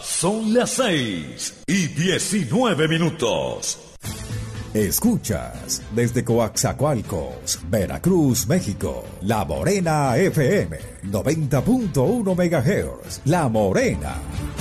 Son las 6:19. Escuchas desde Coaxacualcos, Veracruz, México, La Morena FM, 90.1 MHz, La Morena.